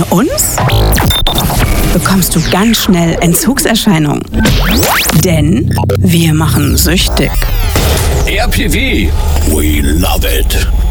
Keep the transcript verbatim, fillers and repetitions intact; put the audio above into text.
uns bekommst du ganz schnell Entzugserscheinungen. Denn wir machen süchtig. R P W, we love it.